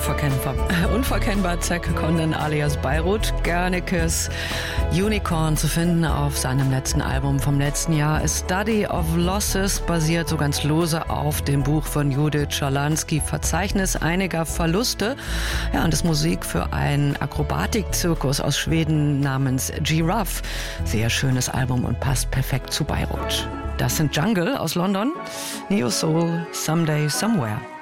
Unverkennbar Zack Condon alias Beirut. Gernicke's Unicorn zu finden auf seinem letzten Album vom letzten Jahr. A Study of Losses basiert so ganz lose auf dem Buch von Judith Schalansky, Verzeichnis einiger Verluste. Ja, und das Musik für einen Akrobatikzirkus aus Schweden namens Giraffe. Sehr schönes Album und passt perfekt zu Beirut. Das sind Jungle aus London, Neo Soul, Someday, Somewhere.